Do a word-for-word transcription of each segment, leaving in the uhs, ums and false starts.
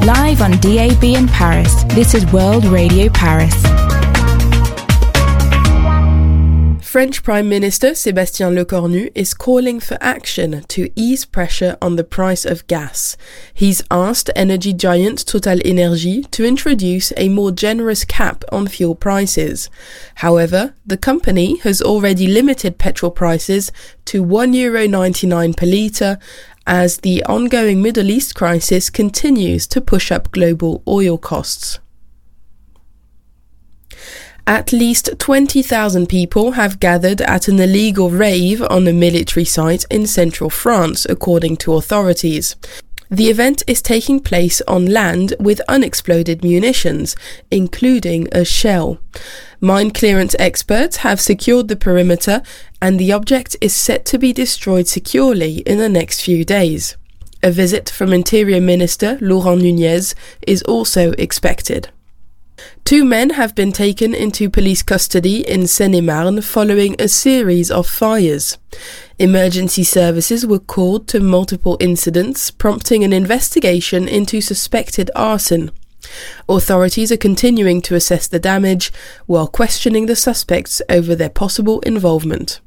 Live on D A B in Paris, this is World Radio Paris. French Prime Minister Sébastien Lecornu is calling for action to ease pressure on the price of gas. He's asked energy giant TotalEnergies to introduce a more generous cap on fuel prices. However, the company has already limited petrol prices to one euro ninety-nine per litre as the ongoing Middle East crisis continues to push up global oil costs. At least twenty thousand people have gathered at an illegal rave on a military site in central France, according to authorities. The event is taking place on land with unexploded munitions, including a shell. Mine clearance experts have secured the perimeter, and the object is set to be destroyed securely in the next few days. A visit from Interior Minister Laurent Nunez is also expected. Two men have been taken into police custody in Seine-et-Marne following a series of fires. Emergency services were called to multiple incidents, prompting an investigation into suspected arson. Authorities are continuing to assess the damage while questioning the suspects over their possible involvement.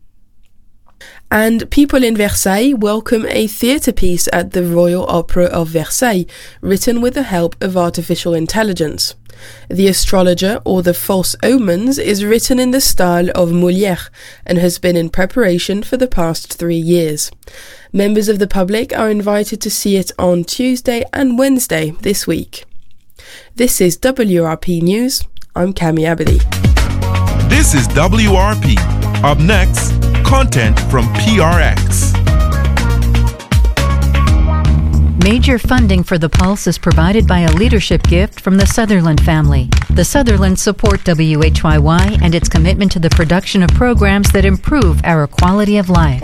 And people in Versailles welcome a theatre piece at the Royal Opera of Versailles, written with the help of artificial intelligence. The Astrologer, or the False Omens, is written in the style of Molière and has been in preparation for the past three years. Members of the public are invited to see it on Tuesday and Wednesday this week. This is W R P News. I'm Cami Abadi. This is W R P. Up next, content from P R X. Major funding for The Pulse is provided by a leadership gift from the Sutherland family. The Sutherlands support W H Y Y and its commitment to the production of programs that improve our quality of life.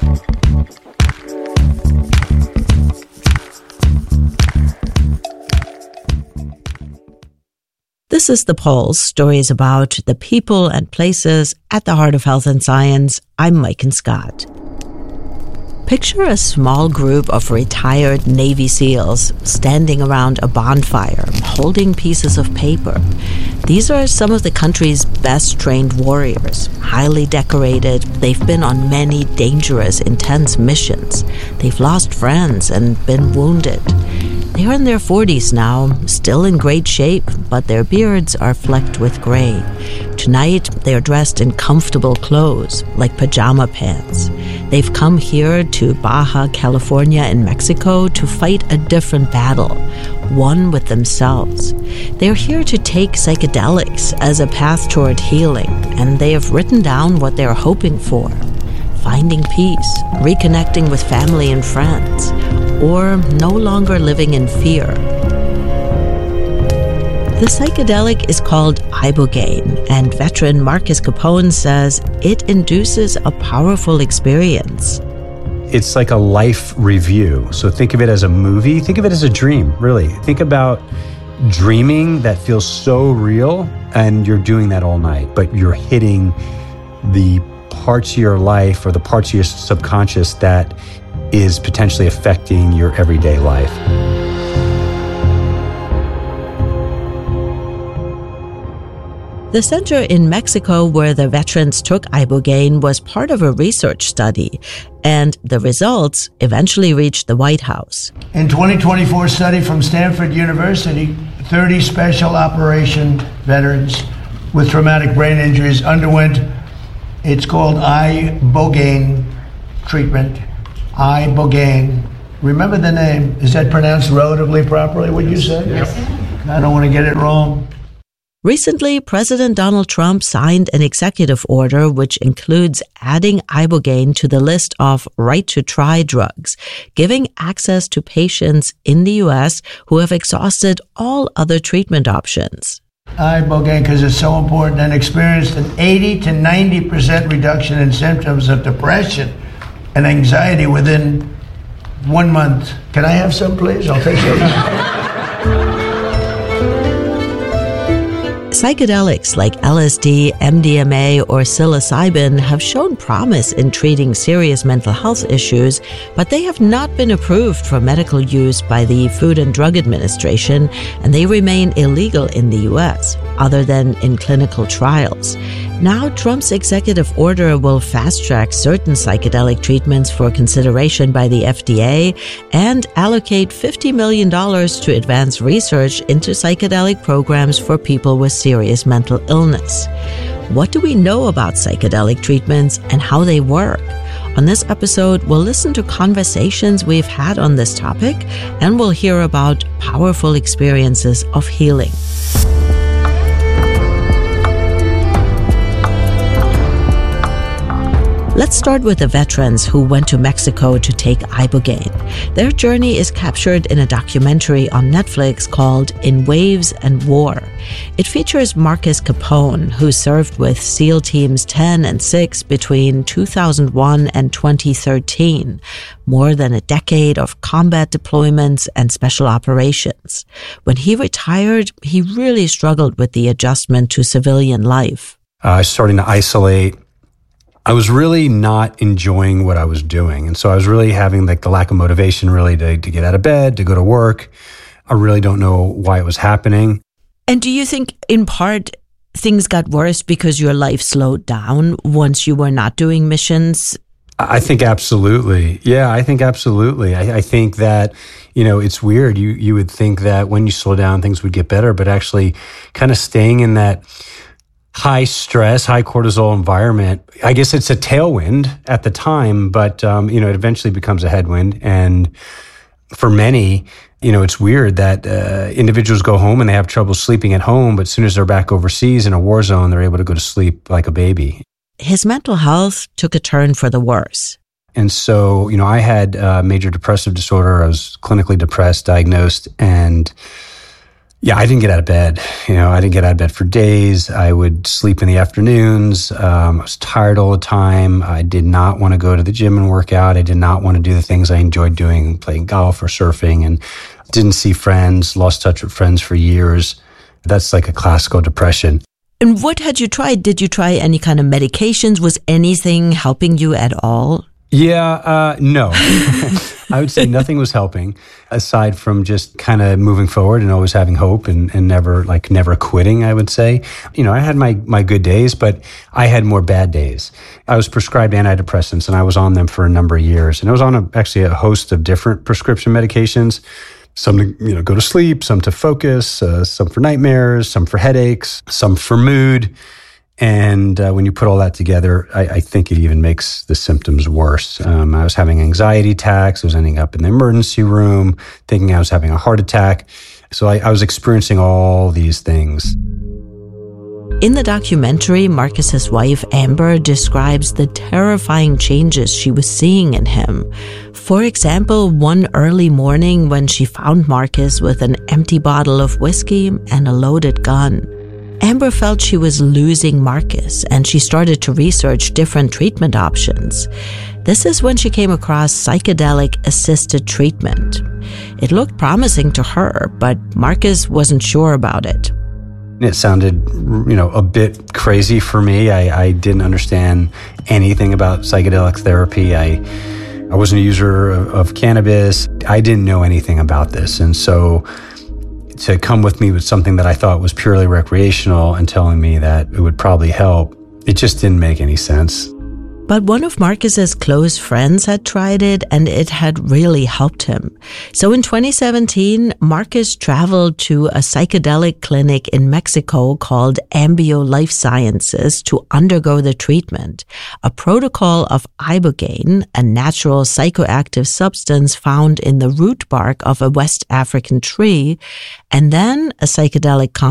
This is The Pulse, stories about the people and places at the heart of health and science. I'm Maiken Scott. Picture a small group of retired Navy SEALs standing around a bonfire, holding pieces of paper. These are some of the country's best-trained warriors, highly decorated. They've been on many dangerous, intense missions. They've lost friends and been wounded. They are in their forties now, still in great shape, but their beards are flecked with gray. Tonight, they are dressed in comfortable clothes, like pajama pants. They've come here to Baja California in Mexico to fight a different battle, one with themselves. They're here to take psychedelics as a path toward healing, and they have written down what they're hoping for. Finding peace, reconnecting with family and friends, or no longer living in fear. The psychedelic is called Ibogaine, and veteran Marcus Capone says it induces a powerful experience. It's like a life review. So think of it as a movie. Think of it as a dream, really. Think about dreaming that feels so real, and you're doing that all night, but you're hitting the parts of your life or the parts of your subconscious that is potentially affecting your everyday life. The center in Mexico where the veterans took Ibogaine was part of a research study, and the results eventually reached the White House. In twenty twenty-four study from Stanford University, thirty special operation veterans with traumatic brain injuries underwent, it's called Ibogaine treatment. Ibogaine. Remember the name. Is that pronounced relatively properly, would you say? Yes. I don't want to get it wrong. Recently, President Donald Trump signed an executive order which includes adding Ibogaine to the list of right-to-try drugs, giving access to patients in the U S who have exhausted all other treatment options. Ibogaine, because it's so important, and experienced an eighty to ninety percent reduction in symptoms of depression and anxiety within one month. Can I have some, please? I'll take some. Psychedelics like L S D, M D M A, or psilocybin have shown promise in treating serious mental health issues, but they have not been approved for medical use by the Food and Drug Administration, and they remain illegal in the U S, other than in clinical trials. Now, Trump's executive order will fast-track certain psychedelic treatments for consideration by the F D A and allocate fifty million dollars to advance research into psychedelic programs for people with serious mental illness. What do we know about psychedelic treatments and how they work? On this episode, we'll listen to conversations we've had on this topic, and we'll hear about powerful experiences of healing. Let's start with the veterans who went to Mexico to take Ibogaine. Their journey is captured in a documentary on Netflix called In Waves and War. It features Marcus Capone, who served with SEAL Teams ten and six between two thousand one and twenty thirteen, more than a decade of combat deployments and special operations. When he retired, he really struggled with the adjustment to civilian life. I was starting to isolate. I was really not enjoying what I was doing. And so I was really having like the lack of motivation really to, to get out of bed, to go to work. I really don't know why it was happening. And do you think in part things got worse because your life slowed down once you were not doing missions? I think absolutely. Yeah, I think absolutely. I, I think that, you know, it's weird. You, you would think that when you slow down, things would get better, but actually kind of staying in that high stress, high cortisol environment, I guess it's a tailwind at the time, but, um, you know, it eventually becomes a headwind. And for many, you know, it's weird that uh, individuals go home and they have trouble sleeping at home, but as soon as they're back overseas in a war zone, they're able to go to sleep like a baby. His mental health took a turn for the worse. And so, you know, I had uh, major depressive disorder. I was clinically depressed, diagnosed, and yeah, I didn't get out of bed. You know, I didn't get out of bed for days. I would sleep in the afternoons. Um, I was tired all the time. I did not want to go to the gym and work out. I did not want to do the things I enjoyed doing, playing golf or surfing, and didn't see friends, lost touch with friends for years. That's like a classical depression. And what had you tried? Did you try any kind of medications? Was anything helping you at all? Yeah, uh, no. I would say nothing was helping aside from just kind of moving forward and always having hope and, and never like never quitting, I would say. You know, I had my, my good days, but I had more bad days. I was prescribed antidepressants and I was on them for a number of years. And I was on a, actually a host of different prescription medications, some to, you know, go to sleep, some to focus, uh, some for nightmares, some for headaches, some for mood. And uh, when you put all that together, I, I think it even makes the symptoms worse. Um, I was having anxiety attacks. I was ending up in the emergency room, thinking I was having a heart attack. So I, I was experiencing all these things. In the documentary, Marcus's wife, Amber, describes the terrifying changes she was seeing in him. For example, one early morning when she found Marcus with an empty bottle of whiskey and a loaded gun. Amber felt she was losing Marcus, and she started to research different treatment options. This is when she came across psychedelic-assisted treatment. It looked promising to her, but Marcus wasn't sure about it. It sounded, you know, a bit crazy for me. I, I didn't understand anything about psychedelic therapy. I I wasn't a user of, of cannabis. I didn't know anything about this, and so to come with me with something that I thought was purely recreational and telling me that it would probably help, it just didn't make any sense. But one of Marcus's close friends had tried it, and it had really helped him. So in twenty seventeen, Marcus traveled to a psychedelic clinic in Mexico called Ambio Life Sciences to undergo the treatment, a protocol of ibogaine, a natural psychoactive substance found in the root bark of a West African tree, and then a psychedelic